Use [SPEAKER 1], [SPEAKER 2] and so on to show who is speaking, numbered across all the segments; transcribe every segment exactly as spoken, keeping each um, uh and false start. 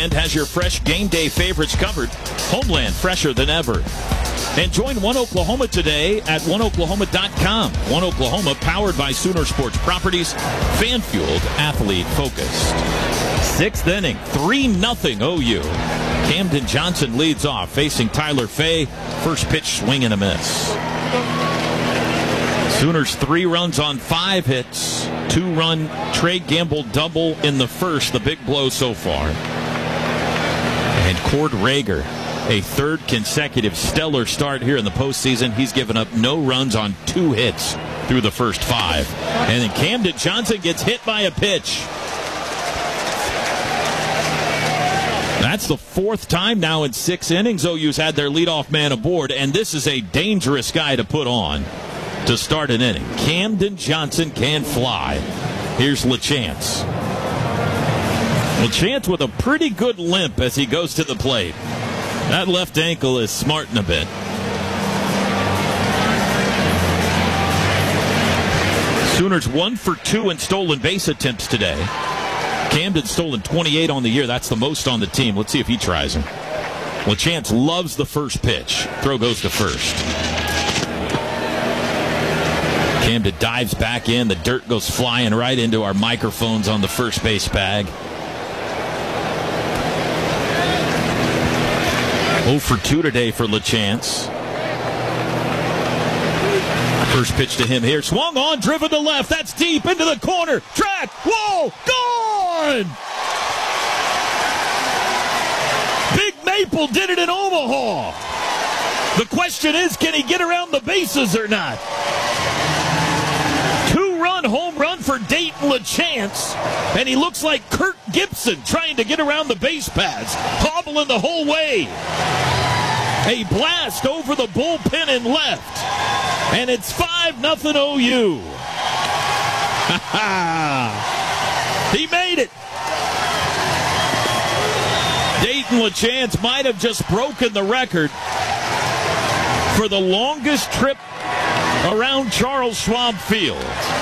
[SPEAKER 1] Homeland has your fresh game day favorites covered. Homeland, fresher than ever. And join One Oklahoma today at one oklahoma dot com. One Oklahoma, powered by Sooner Sports Properties, fan-fueled, athlete-focused. Sixth inning, three nothing O U. Camden Johnson leads off, facing Tyler Fay. First pitch, swing and a miss. Sooners three runs on five hits. Two-run Trey Gamble double in the first, the big blow so far. And Cord Rager, a third consecutive stellar start here in the postseason. He's given up no runs on two hits through the first five. And then Camden Johnson gets hit by a pitch. That's the fourth time now in six innings O U's had their leadoff man aboard, and this is a dangerous guy to put on to start an inning. Camden Johnson can fly. Here's LaChance. LaChance with a pretty good limp as he goes to the plate. That left ankle is smarting a bit. Sooners one for two in stolen base attempts today. Camden stolen twenty-eight on the year. That's the most on the team. Let's see if he tries him. LaChance loves the first pitch. Throw goes to first. Camden dives back in. The dirt goes flying right into our microphones on the first base bag. oh for two today for LaChance. First pitch to him here. Swung on, driven to left. That's deep into the corner. Track. Whoa. Gone. Big Maple did it in Omaha. The question is, can he get around the bases or not? Two-run home run for Dayton LaChance, and he looks like Kirk Gibson trying to get around the base paths, hobbling the whole way. A blast over the bullpen and left, and it's five nothing O U. He made it. Dayton LaChance might have just broken the record for the longest trip around Charles Schwab Field.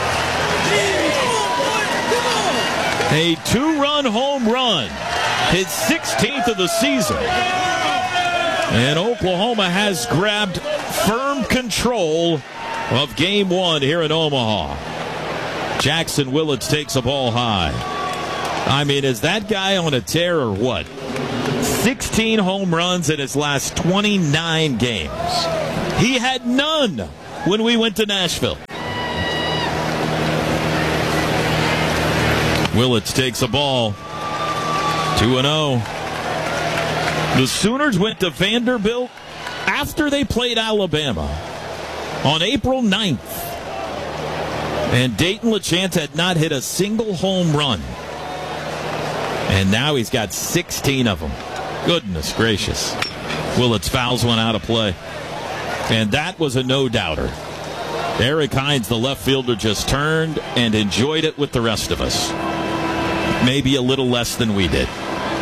[SPEAKER 1] A two-run home run, his sixteenth of the season. And Oklahoma has grabbed firm control of game one here in Omaha. Jackson Willits takes a ball high. I mean, is that guy on a tear or what? sixteen home runs in his last twenty-nine games. He had none when we went to Nashville. Willits takes a ball. two and oh. The Sooners went to Vanderbilt after they played Alabama on April ninth. And Dayton LaChance had not hit a single home run. And now he's got sixteen of them. Goodness gracious. Willits fouls one out of play. And that was a no-doubter. Eric Hines, the left fielder, just turned and enjoyed it with the rest of us. Maybe a little less than we did.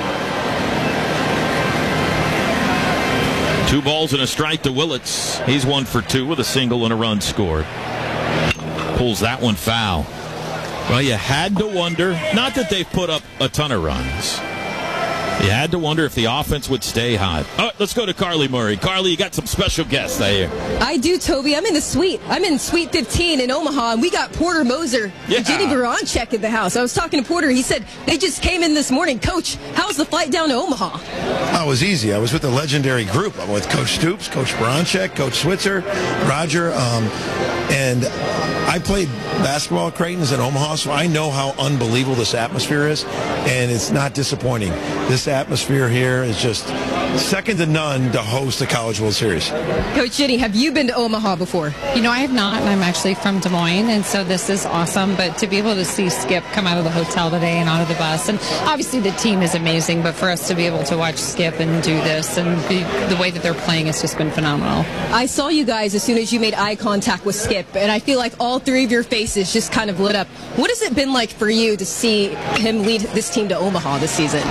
[SPEAKER 1] Two balls and a strike to Willits. He's one for two with a single and a run scored. Pulls that one foul. Well, you had to wonder, not that they've put up a ton of runs. You had to wonder if the offense would stay hot. Oh, let's go to Carly Murray. Carly, you got some special guests, I hear.
[SPEAKER 2] I do, Toby. I'm in the suite. I'm in Suite fifteen in Omaha, and we got Porter Moser
[SPEAKER 1] Yeah.
[SPEAKER 2] and Jenny Baranchek in the house. I was talking to Porter. He said they just came in this morning. Coach, how's the flight down to Omaha?
[SPEAKER 3] Oh, it was easy. I was with a legendary group. I'm with Coach Stoops, Coach Baranchek, Coach Switzer, Roger, um, and I played basketball at Creighton's in Omaha, so I know how unbelievable this atmosphere is, and it's not disappointing. This atmosphere here is just second to none to host the College World Series.
[SPEAKER 2] Coach Jenny, have you been to Omaha before?
[SPEAKER 4] You know, I have not, and I'm actually from Des Moines, and so this is awesome. But to be able to see Skip come out of the hotel today and onto the bus, and obviously the team is amazing, but for us to be able to watch Skip and do this and be, the way that they're playing has just been phenomenal.
[SPEAKER 2] I saw you guys as soon as you made eye contact with Skip, and I feel like all three of your faces just kind of lit up. What has it been like for you to see him lead this team to Omaha this season?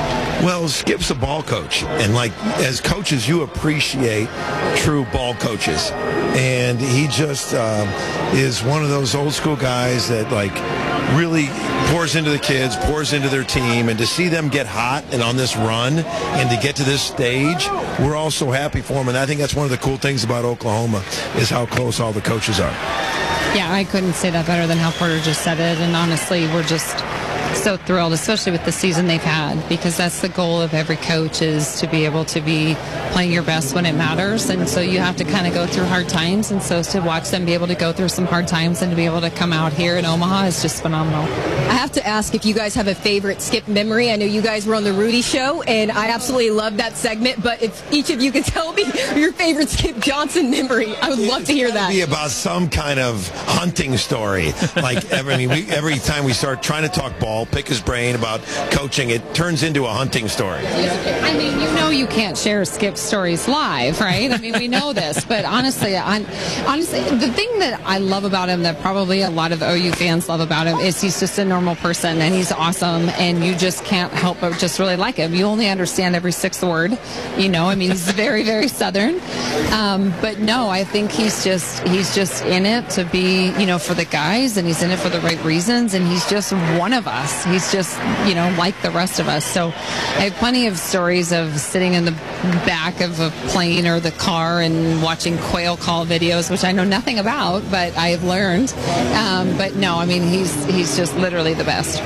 [SPEAKER 3] Well, Skip's a ball coach, and like as coaches, you appreciate true ball coaches, and he just um, is one of those old school guys that like really pours into the kids, pours into their team, and to see them get hot and on this run and to get to this stage, we're all so happy for them. And I think that's one of the cool things about Oklahoma is how close all the coaches are.
[SPEAKER 4] Yeah, I couldn't say that better than how Porter just said it. And honestly, we're just so thrilled, especially with the season they've had, because that's the goal of every coach, is to be able to be playing your best when it matters. And so you have to kind of go through hard times. And so to watch them be able to go through some hard times and to be able to come out here in Omaha is just phenomenal.
[SPEAKER 2] I have to ask if you guys have a favorite Skip memory. I know you guys were on the Rudy Show, and I absolutely loved that segment. But if each of you could tell me your favorite Skip Johnson memory, I would love to hear that.
[SPEAKER 3] It'd be about some kind of hunting story. Like every, I mean, we, every time we start trying to talk ball, pick his brain about coaching, it turns into a hunting story.
[SPEAKER 4] I mean, you know, you can't share Skip stories live, right? I mean, we know this, but honestly, I, honestly, the thing that I love about him, that probably a lot of O U fans love about him, is he's just a normal person, and he's awesome, and you just can't help but just really like him. You only understand every sixth word, you know. I mean, he's very, very Southern, um, but no, I think he's just he's just in it to be, you know, for the guys, and he's in it for the right reasons, and he's just one of us. He's just, you know, like the rest of us. So I have plenty of stories of sitting in the back of a plane or the car and watching quail call videos, which I know nothing about, but I have learned. Um, but no, I mean, he's he's just literally the best.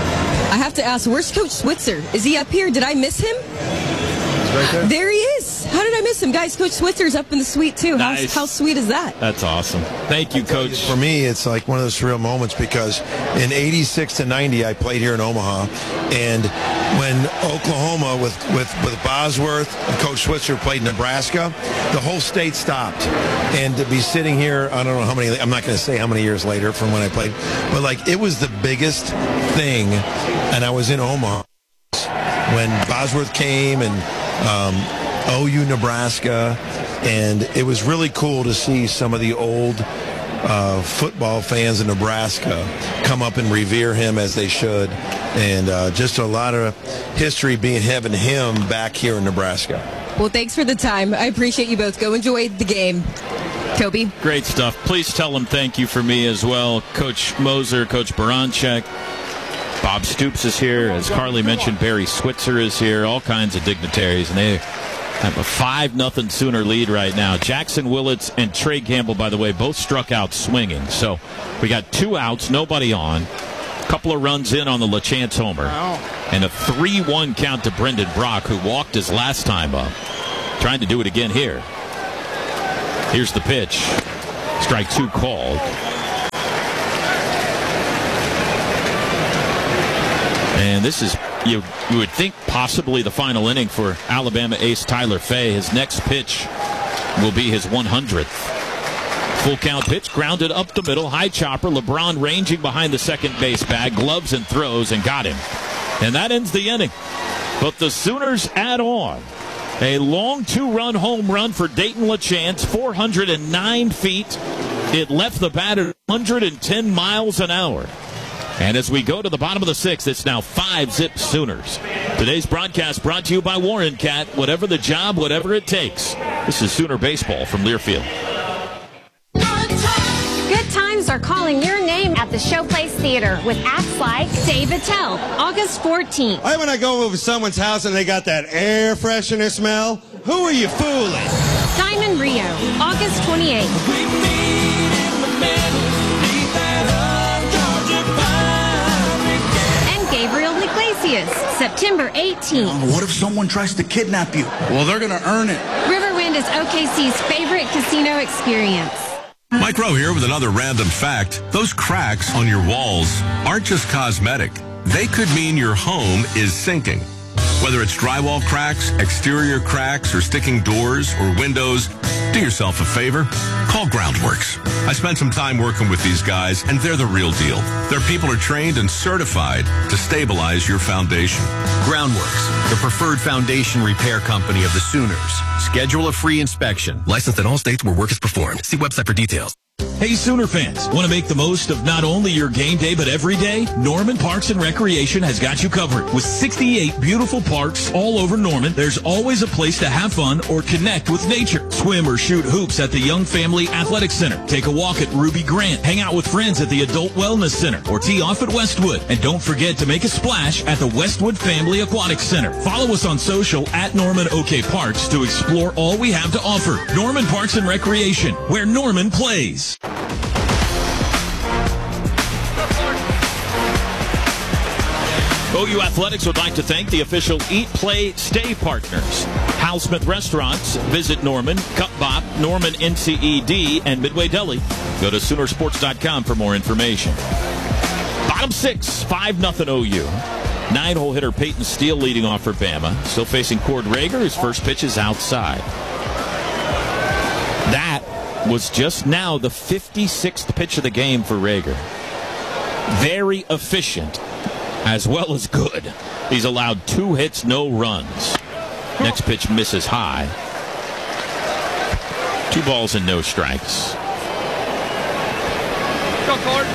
[SPEAKER 2] I have to ask, where's Coach Switzer? Is he up here? Did I miss him?
[SPEAKER 3] Right there.
[SPEAKER 2] There he is. How did I miss him? Guys, Coach Switzer's up in the suite, too.
[SPEAKER 1] Nice.
[SPEAKER 2] How, how sweet is that?
[SPEAKER 1] That's awesome. Thank you, Coach.
[SPEAKER 3] For me, it's like one of those surreal moments because in eighty-six to ninety, I played here in Omaha, and when Oklahoma with, with, with Bosworth and Coach Switzer played Nebraska, the whole state stopped. And to be sitting here, I don't know how many, I'm not going to say how many years later from when I played, but like it was the biggest thing, and I was in Omaha when Bosworth came and um, O U Nebraska, and it was really cool to see some of the old uh, football fans in Nebraska come up and revere him as they should, and uh, just a lot of history being having him back here in Nebraska.
[SPEAKER 2] Well, thanks for the time. I appreciate you both. Go enjoy the game. Kobe.
[SPEAKER 1] Great stuff. Please tell him thank you for me as well. Coach Moser, Coach Baranchek. Bob Stoops is here. As Carly mentioned, Barry Switzer is here. All kinds of dignitaries. And they have a five nothing Sooner lead right now. Jackson Willits and Trey Campbell, by the way, both struck out swinging. So we got two outs, nobody on. A couple of runs in on the LaChance homer. And a three one count to Brendan Brock, who walked his last time up. Trying to do it again here. Here's the pitch. Strike two called. And this is, you, you would think, possibly the final inning for Alabama ace Tyler Fay. His next pitch will be his one hundredth. Full count pitch, grounded up the middle, high chopper. LeBron ranging behind the second base bag, gloves and throws, and got him. And that ends the inning. But the Sooners add on. A long two-run home run for Dayton LaChance, four hundred nine feet. It left the bat at one hundred ten miles an hour. And as we go to the bottom of the sixth, it's now five zip Sooners. Today's broadcast brought to you by Warren Cat. Whatever the job, whatever it takes. This is Sooner Baseball from Learfield.
[SPEAKER 5] Good times are calling your name at the Showplace Theater with acts like Dave Attell, August fourteenth.
[SPEAKER 6] Right when I go over to someone's house and they got that air freshener smell, who are you fooling?
[SPEAKER 5] Diamond Rio, August twenty-eighth.
[SPEAKER 7] We meet in the middle, beat that up,
[SPEAKER 5] And Gabriel Iglesias, September eighteenth.
[SPEAKER 8] What if someone tries to kidnap you? Well, they're going to earn it.
[SPEAKER 5] Riverwind is O K C's favorite casino experience.
[SPEAKER 9] Mike Rowe here with another random fact. Those cracks on your walls aren't just cosmetic. They could mean your home is sinking. Whether it's drywall cracks, exterior cracks, or sticking doors or windows, do yourself a favor. Call Groundworks. I spent some time working with these guys, and they're the real deal. Their people are trained and certified to stabilize your foundation.
[SPEAKER 10] Groundworks, the preferred foundation repair company of the Sooners. Schedule a free inspection. Licensed in all states where work is performed. See website for details.
[SPEAKER 1] Hey, Sooner fans, want to make the most of not only your game day, but every day? Norman Parks and Recreation has got you covered. With sixty-eight beautiful parks all over Norman, there's always a place to have fun or connect with nature. Swim or shoot hoops at the Young Family Athletic Center. Take a walk at Ruby Grant. Hang out with friends at the Adult Wellness Center or tee off at Westwood. And don't forget to make a splash at the Westwood Family Aquatic Center. Follow us on social at Norman OK Parks to explore all we have to offer. Norman Parks and Recreation, where Norman plays. O U Athletics would like to thank the official Eat, Play, Stay partners. Hal Smith Restaurants. Visit Norman, Cup Bop, Norman N C E D, and Midway Deli. Go to Sooner Sports dot com for more information. Bottom six, five nothing O U. Nine-hole hitter Peyton Steele leading off for Bama. Still facing Cord Rager. His first pitch is outside. That was just now the fifty-sixth pitch of the game for Rager. Very efficient, as well as good. He's allowed two hits, no runs. Next pitch misses high. Two balls and no strikes. Go, Cord.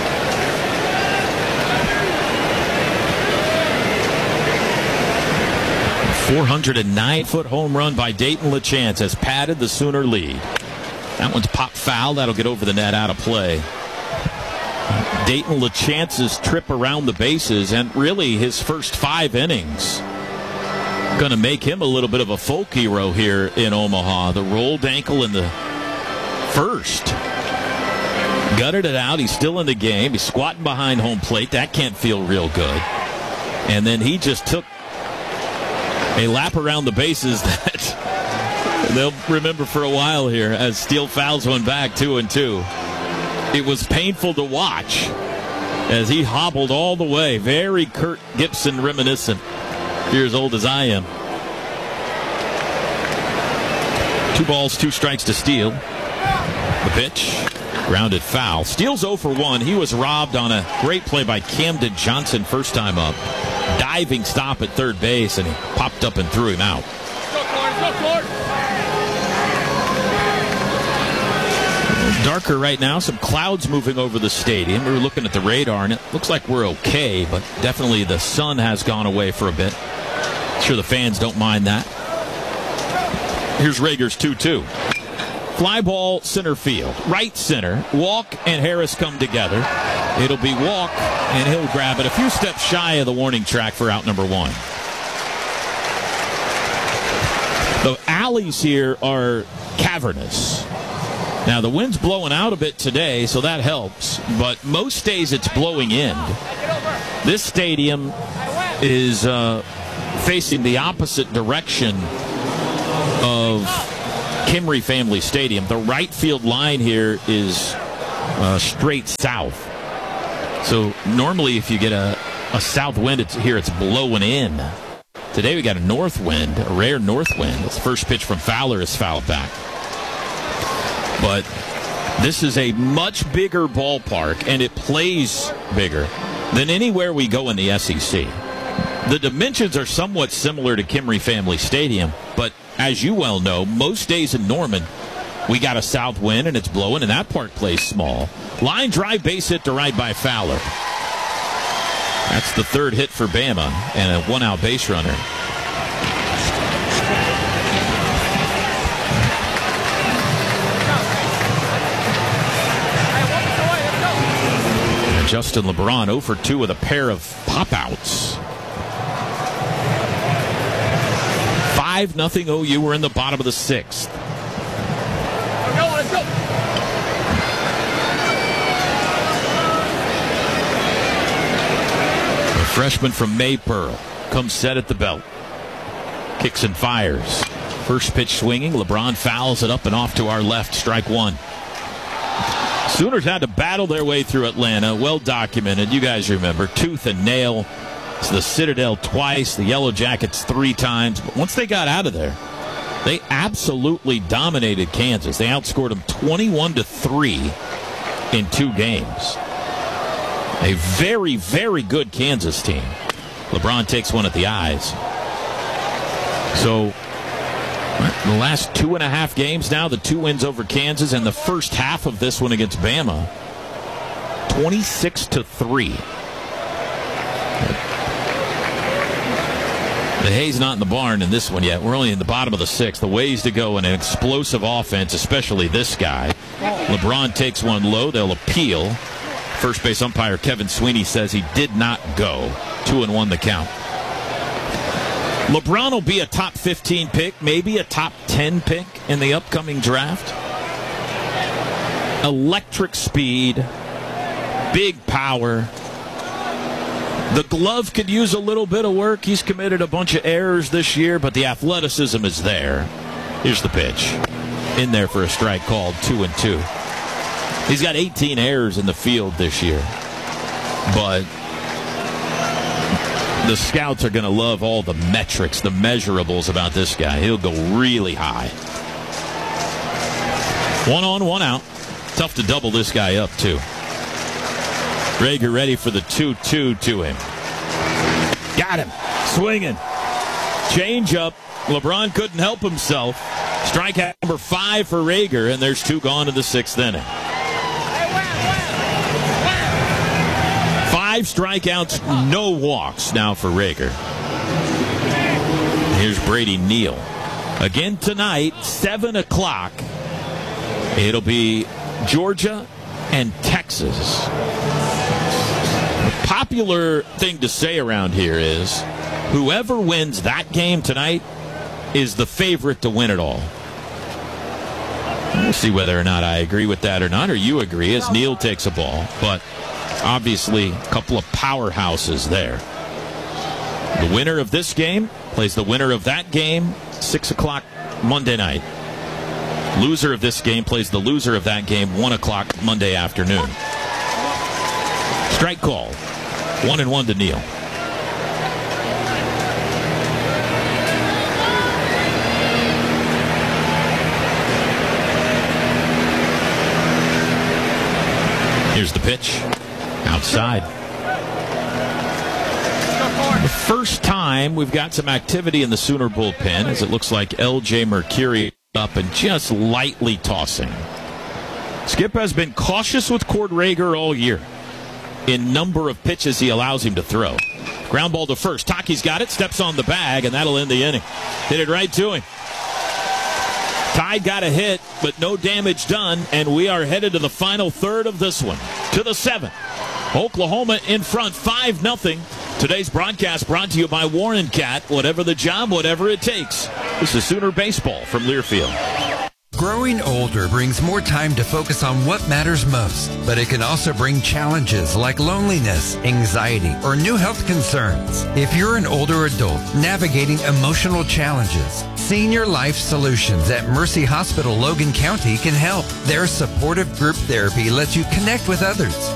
[SPEAKER 1] four hundred nine foot home run by Dayton LaChance has padded the Sooner lead. That one's popped foul. That'll get over the net, out of play. Dayton LaChance's trip around the bases, and really his first five innings, going to make him a little bit of a folk hero here in Omaha. The rolled ankle in the first. Gutted it out. He's still in the game. He's squatting behind home plate. That can't feel real good. And then he just took a lap around the bases that they'll remember for a while here as Steele fouls one back, two and two. It was painful to watch as he hobbled all the way. Very Kurt Gibson reminiscent. You're as old as I am. Two balls, two strikes to Steele. The pitch, grounded foul. Steele's oh for one. He was robbed on a great play by Camden Johnson first time up. Diving stop at third base, and he popped up and threw him out. Go, Cord, go, Cord. Darker right now. Some clouds moving over the stadium. We were looking at the radar, and it looks like we're okay, but definitely the sun has gone away for a bit. I'm sure the fans don't mind that. Here's Rager's two two. Fly ball center field. Right center. Walk and Harris come together. It'll be walk, and he'll grab it a few steps shy of the warning track for out number one. The alleys here are cavernous. Now, the wind's blowing out a bit today, so that helps, but most days it's blowing in. This stadium is uh, facing the opposite direction of Kimry Family Stadium. The right field line here is uh, straight south. So normally if you get a, a south wind it's, here, it's blowing in. Today we got a north wind, a rare north wind. The first pitch from Fowler is fouled back. But this is a much bigger ballpark, and it plays bigger than anywhere we go in the S E C. The dimensions are somewhat similar to Kimry Family Stadium, but as you well know, most days in Norman, we got a south wind, and it's blowing, and that park plays small. Line drive, base hit to right by Fowler. That's the third hit for Bama, and a one-out base runner. And Justin LeBron oh for two with a pair of pop-outs. five nothing O U. We're in the bottom of the sixth. Let's go, let's go. A freshman from Maypearl comes set at the belt. Kicks and fires. First pitch swinging. LeBron fouls it up and off to our left. Strike one. Sooners had to battle their way through Atlanta. Well documented. You guys remember. Tooth and nail. It's the Citadel twice, the Yellow Jackets three times. But once they got out of there, they absolutely dominated Kansas. They outscored them twenty-one to three in two games. A very, very good Kansas team. LeBron takes one at the eyes. So The last two and a half games now, the two wins over Kansas and the first half of this one against Bama, twenty-six to three. The hay's not in the barn in this one yet. We're only in the bottom of the sixth. The ways to go in an explosive offense, especially this guy. LeBron takes one low. They'll appeal. First base umpire Kevin Sweeney says he did not go. Two and one the count. LeBron will be a top fifteen pick, maybe a top ten pick in the upcoming draft. Electric speed, big power. The glove could use a little bit of work. He's committed a bunch of errors this year, but the athleticism is there. Here's the pitch. In there for a strike called, two and two. He's got eighteen errors in the field this year. But the scouts are going to love all the metrics, the measurables about this guy. He'll go really high. One on, one out. Tough to double this guy up, too. Rager ready for the two two to him. Got him. Swinging. Change up. LeBron couldn't help himself. Strikeout number five for Rager, and there's two gone in the sixth inning. Five strikeouts, no walks now for Rager. Here's Brady Neal. Again tonight, seven o'clock. It'll be Georgia and Texas. The popular thing to say around here is whoever wins that game tonight is the favorite to win it all. We'll see whether or not I agree with that or not, or you agree as Neal takes a ball. But obviously, a couple of powerhouses there. The winner of this game plays the winner of that game, six o'clock Monday night. Loser of this game plays the loser of that game, one o'clock Monday afternoon. Strike call. One and one to Neal. Here's the pitch. Outside. The first time we've got some activity in the Sooner bullpen, as it looks like L J Mercuri up and just lightly tossing. Skip has been cautious with Cord Rager all year in number of pitches he allows him to throw. Ground ball to first. Taki's got it, steps on the bag, and that'll end the inning. Hit it right to him. Tide got a hit, but no damage done, and we are headed to the final third of this one. To the seventh. Oklahoma in front, five nothing. Today's broadcast brought to you by Warren Cat. Whatever the job, whatever it takes. This is Sooner Baseball from Learfield.
[SPEAKER 11] Growing older brings more time to focus on what matters most, but it can also bring challenges like loneliness, anxiety, or new health concerns. If you're an older adult navigating emotional challenges, Senior Life Solutions at Mercy Hospital Logan County can help. Their supportive group therapy lets you connect with others,